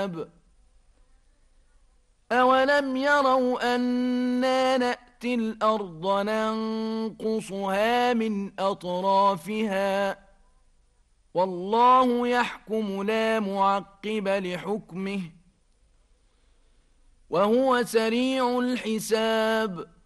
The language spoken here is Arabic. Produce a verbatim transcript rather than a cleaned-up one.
أولم يروا أنا نأتي الأرض ننقصها من أطرافها والله يحكم لا معقب لحكمه وهو سريع الحساب